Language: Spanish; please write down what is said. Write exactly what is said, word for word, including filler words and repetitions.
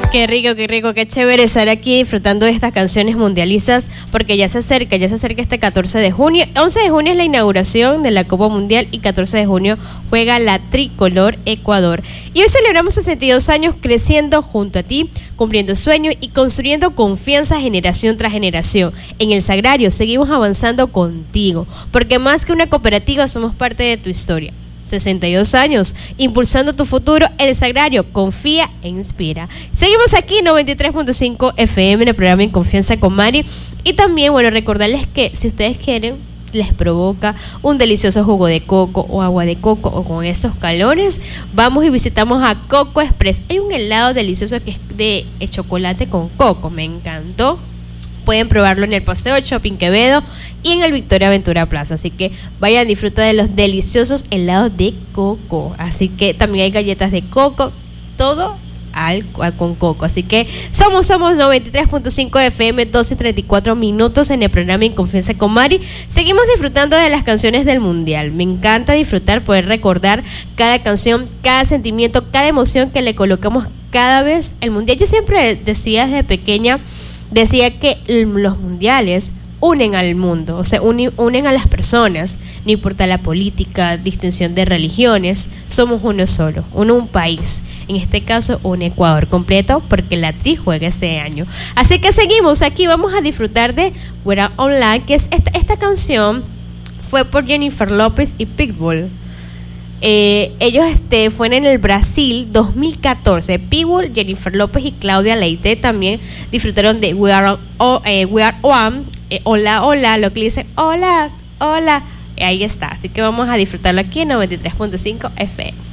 Qué rico, qué rico, qué chévere estar aquí disfrutando de estas canciones mundialistas, porque ya se acerca, ya se acerca este catorce de junio. once de junio es la inauguración de la Copa Mundial y catorce de junio juega la tricolor Ecuador. Y hoy celebramos sesenta y dos años creciendo junto a ti, cumpliendo sueños y construyendo confianza generación tras generación. En el Sagrario seguimos avanzando contigo, porque más que una cooperativa somos parte de tu historia. sesenta y dos años, impulsando tu futuro. El Sagrario, confía e inspira. Seguimos aquí, noventa y tres punto cinco F M, en el programa En Confianza con Mari. Y también, bueno, recordarles que si ustedes quieren, les provoca un delicioso jugo de coco o agua de coco o con esos calores, vamos y visitamos a Coco Express. Hay un helado delicioso que es de chocolate con coco, me encantó. Pueden probarlo en el Paseo Shopping Quevedo y en el Victoria Aventura Plaza. Así que vayan a disfrutar de los deliciosos helados de coco. Así que también hay galletas de coco, todo al, al, con coco. Así que somos, somos noventa y tres punto cinco F M, doce y treinta y cuatro minutos en el programa En Confianza con Mari. Seguimos disfrutando de las canciones del Mundial. Me encanta disfrutar, poder recordar cada canción, cada sentimiento, cada emoción que le colocamos cada vez el Mundial. Yo siempre decía desde pequeña, decía que los mundiales unen al mundo, o sea, unen, unen a las personas, no importa la política, distinción de religiones, somos uno solo, uno un país, en este caso un Ecuador completo, porque la Tri juega ese año. Así que seguimos aquí, vamos a disfrutar de We're Online, que es esta, esta canción fue por Jennifer López y Pitbull. Eh, ellos este, fueron en el Brasil dos mil catorce. Pitbull, Jennifer López y Claudia Leite también disfrutaron de We Are, oh, eh, We Are One, eh, hola, hola, lo que dice hola, hola, eh, ahí está. Así que vamos a disfrutarlo aquí en noventa y tres punto cinco F M.